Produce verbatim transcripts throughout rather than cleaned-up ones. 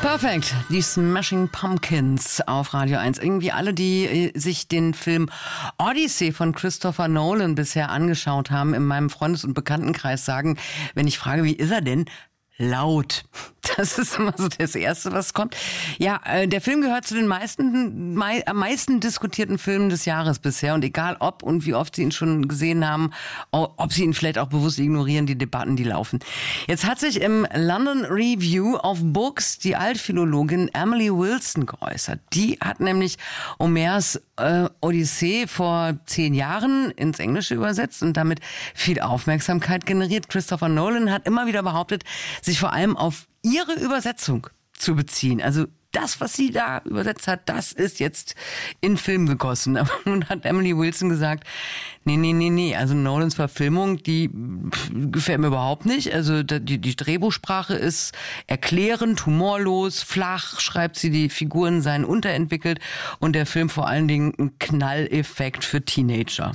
Perfekt, die Smashing Pumpkins auf Radio eins. Irgendwie alle, die äh, sich den Film Odyssey von Christopher Nolan bisher angeschaut haben, in meinem Freundes- und Bekanntenkreis sagen, wenn ich frage, wie ist er denn? Laut. Das ist immer so das Erste, was kommt. Ja, äh, der Film gehört zu den meisten, mei- am meisten diskutierten Filmen des Jahres bisher. Und egal ob und wie oft Sie ihn schon gesehen haben, ob Sie ihn vielleicht auch bewusst ignorieren, die Debatten, die laufen. Jetzt hat sich im London Review of Books die Altphilologin Emily Wilson geäußert. Die hat nämlich Homers äh, Odyssee vor zehn Jahren ins Englische übersetzt und damit viel Aufmerksamkeit generiert. Christopher Nolan hat immer wieder behauptet, sich vor allem auf ihre Übersetzung zu beziehen. Also das, was sie da übersetzt hat, das ist jetzt in Film gegossen. Aber nun hat Emily Wilson gesagt, nee, nee, nee, nee, also Nolans Verfilmung, die gefällt mir überhaupt nicht. Also die, die Drehbuchsprache ist erklärend, humorlos, flach, schreibt sie, die Figuren seien unterentwickelt und der Film vor allen Dingen ein Knalleffekt für Teenager.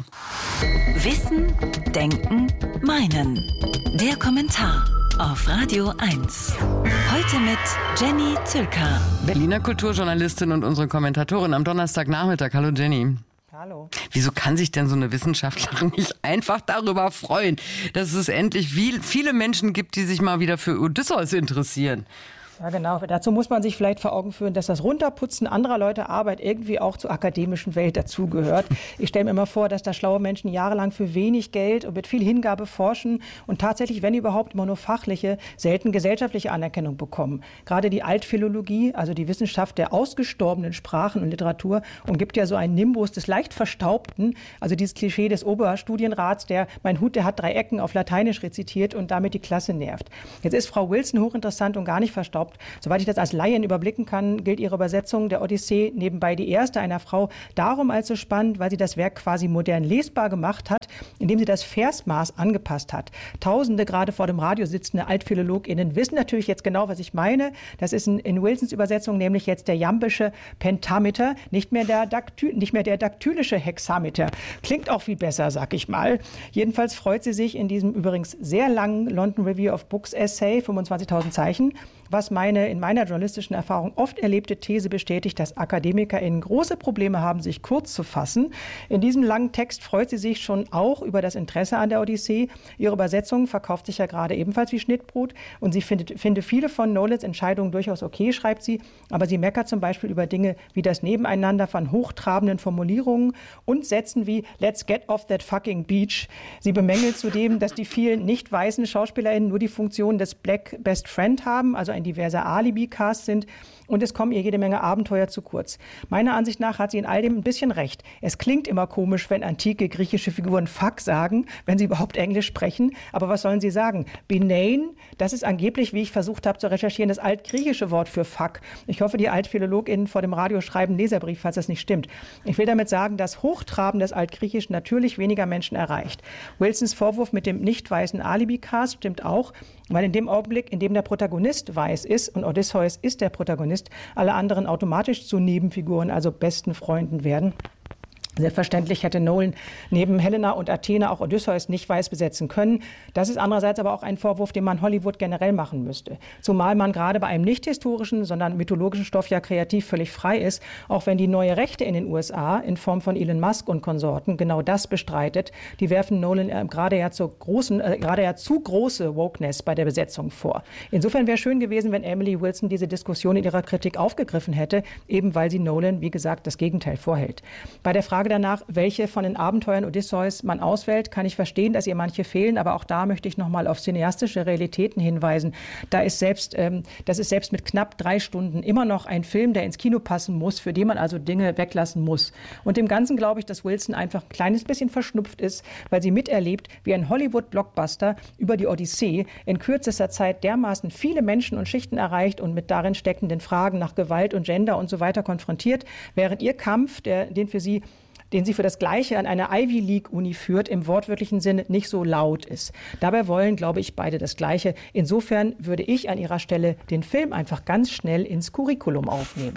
Wissen, Denken, Meinen. Der Kommentar auf Radio eins. Heute mit Jenny Zülker. Berliner Kulturjournalistin und unsere Kommentatorin am Donnerstagnachmittag. Hallo Jenny. Hallo. Wieso kann sich denn so eine Wissenschaftlerin nicht einfach darüber freuen, dass es endlich viel, viele Menschen gibt, die sich mal wieder für Odysseus interessieren? Ja, genau. Dazu muss man sich vielleicht vor Augen führen, dass das Runterputzen anderer Leute Arbeit irgendwie auch zur akademischen Welt dazugehört. Ich stelle mir immer vor, dass da schlaue Menschen jahrelang für wenig Geld und mit viel Hingabe forschen und tatsächlich, wenn überhaupt, immer nur fachliche, selten gesellschaftliche Anerkennung bekommen. Gerade die Altphilologie, also die Wissenschaft der ausgestorbenen Sprachen und Literatur, umgibt ja so einen Nimbus des leicht Verstaubten, also dieses Klischee des Oberstudienrats, der mein Hut, der hat drei Ecken auf Lateinisch rezitiert und damit die Klasse nervt. Jetzt ist Frau Wilson hochinteressant und gar nicht verstaubt. Soweit ich das als Laien überblicken kann, gilt ihre Übersetzung der Odyssee nebenbei die erste einer Frau darum als so spannend, weil sie das Werk quasi modern lesbar gemacht hat, indem sie das Versmaß angepasst hat. Tausende gerade vor dem Radio sitzende AltphilologInnen wissen natürlich jetzt genau, was ich meine. Das ist in, in Wilsons Übersetzung nämlich jetzt der jambische Pentameter, nicht mehr der, Dakty- nicht mehr der daktylische Hexameter. Klingt auch viel besser, sag ich mal. Jedenfalls freut sie sich in diesem übrigens sehr langen London Review of Books Essay, fünfundzwanzigtausend Zeichen, was meine in meiner journalistischen Erfahrung oft erlebte These bestätigt, dass AkademikerInnen große Probleme haben, sich kurz zu fassen. In diesem langen Text freut sie sich schon auch über das Interesse an der Odyssee. Ihre Übersetzung verkauft sich ja gerade ebenfalls wie Schnittbrot und sie findet, finde viele von Nolans Entscheidungen durchaus okay, schreibt sie, aber sie meckert zum Beispiel über Dinge wie das Nebeneinander von hochtrabenden Formulierungen und Sätzen wie "Let's get off that fucking beach". Sie bemängelt zudem, dass die vielen nicht weißen SchauspielerInnen nur die Funktion des Black Best Friend haben, also ein diverser Alibi-Cast sind und es kommen ihr jede Menge Abenteuer zu kurz. Meiner Ansicht nach hat sie in all dem ein bisschen recht. Es klingt immer komisch, wenn antike griechische Figuren Fuck sagen, wenn sie überhaupt Englisch sprechen. Aber was sollen sie sagen? Benein, das ist angeblich, wie ich versucht habe zu recherchieren, das altgriechische Wort für Fuck. Ich hoffe, die AltphilologInnen vor dem Radio schreiben einen Leserbrief, falls das nicht stimmt. Ich will damit sagen, dass Hochtraben des Altgriechisch natürlich weniger Menschen erreicht. Wilsons Vorwurf mit dem nicht weißen Alibi-Cast stimmt auch, weil in dem Augenblick, in dem der Protagonist weiß ist, und Odysseus ist der Protagonist, alle anderen automatisch zu Nebenfiguren, also besten Freunden werden. Selbstverständlich hätte Nolan neben Helena und Athene auch Odysseus nicht weiß besetzen können. Das ist andererseits aber auch ein Vorwurf, den man Hollywood generell machen müsste. Zumal man gerade bei einem nicht historischen, sondern mythologischen Stoff ja kreativ völlig frei ist, auch wenn die neue Rechte in den U S A in Form von Elon Musk und Konsorten genau das bestreitet. Die werfen Nolan äh, gerade ja zu großen, äh, gerade ja zu große Wokeness bei der Besetzung vor. Insofern wäre schön gewesen, wenn Emily Wilson diese Diskussion in ihrer Kritik aufgegriffen hätte, eben weil sie Nolan, wie gesagt, das Gegenteil vorhält. Bei der Frage danach, welche von den Abenteuern Odysseus man auswählt, kann ich verstehen, dass ihr manche fehlen, aber auch da möchte ich noch mal auf cineastische Realitäten hinweisen. Da ist selbst, ähm, das ist selbst mit knapp drei Stunden immer noch ein Film, der ins Kino passen muss, für den man also Dinge weglassen muss. Und im Ganzen glaube ich, dass Wilson einfach ein kleines bisschen verschnupft ist, weil sie miterlebt, wie ein Hollywood-Blockbuster über die Odyssee in kürzester Zeit dermaßen viele Menschen und Schichten erreicht und mit darin steckenden Fragen nach Gewalt und Gender und so weiter konfrontiert, während ihr Kampf, der, den für sie den sie für das Gleiche an einer Ivy League-Uni führt, im wortwörtlichen Sinne nicht so laut ist. Dabei wollen, glaube ich, beide das Gleiche. Insofern würde ich an ihrer Stelle den Film einfach ganz schnell ins Curriculum aufnehmen.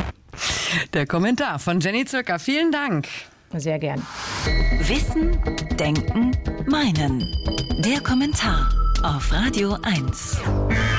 Der Kommentar von Jenny Zülker. Vielen Dank. Sehr gern. Wissen, Denken, Meinen. Der Kommentar auf Radio eins.